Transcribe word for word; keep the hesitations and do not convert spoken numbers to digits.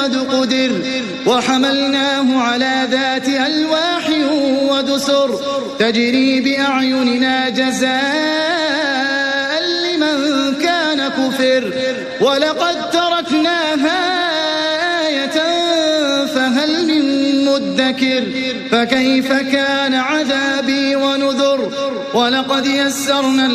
قد قدر وحملناه على ذات ألواح ودسر تجري بأعيننا جزاء لمن كان كفر ولقد تركناها آية فهل من مدكر فكيف كان عذابي ونذر ولقد يسرنا